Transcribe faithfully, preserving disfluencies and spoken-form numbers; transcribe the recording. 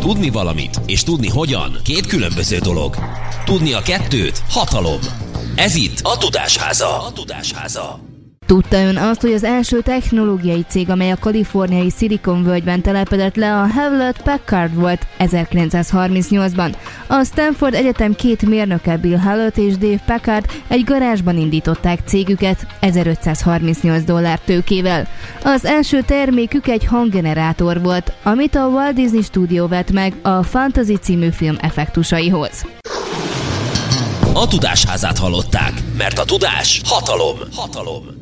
Tudni valamit és tudni hogyan két különböző dolog. Tudni a kettőt hatalom. Ez itt a Tudásháza. A Tudásháza. Tudta ön azt, hogy az első technológiai cég, amely a kaliforniai Silicon völgyben telepedett le, a Hewlett Packard volt ezerkilencszázharmincnyolcban. A Stanford Egyetem két mérnöke, Bill Hewlett és Dave Packard egy garázsban indították cégüket ezerötszázharmincnyolc dollár tőkével. Az első termékük egy hanggenerátor volt, amit a Walt Disney Studio vett meg a Fantasy című film effektusaihoz. A Tudásházát hallották, mert a tudás hatalom. Hatalom.